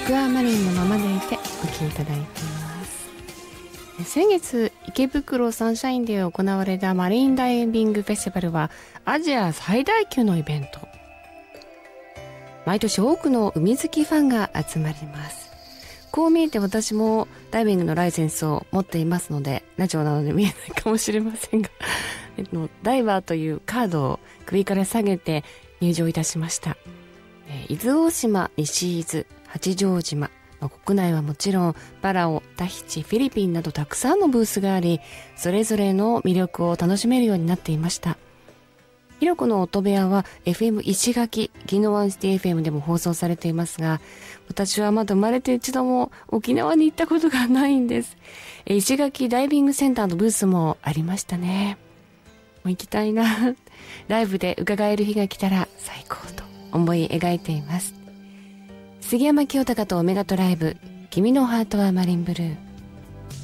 僕はマリンのままでいてお聴きいただいています。先月池袋サンシャインで行われたマリンダイビングフェスティバルはアジア最大級のイベント。毎年多くの海好きファンが集まります。こう見えて私もダイビングのライセンスを持っていますので、ラジオなので見えないかもしれませんがダイバーというカードを首から下げて入場いたしました。伊豆大島、西伊豆、八丈島、国内はもちろんパラオ、タヒチ、フィリピンなどたくさんのブースがあり、それぞれの魅力を楽しめるようになっていました。ひろこの音部屋は FM 石垣、ギノワンシティ FM でも放送されていますが、私はまだ生まれて一度も沖縄に行ったことがないんです。石垣ダイビングセンターのブースもありましたね。もう行きたいな。ライブで伺える日が来たら最高と思い描いています。杉山清隆とオメガトライブ、君のハートはマリンブルー。